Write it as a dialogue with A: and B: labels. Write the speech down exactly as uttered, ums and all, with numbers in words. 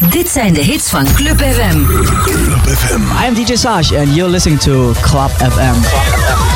A: Dit zijn de hits van Club F M.
B: Club F M.
C: I am D J Sash and you're listening to Club F M. Club F M.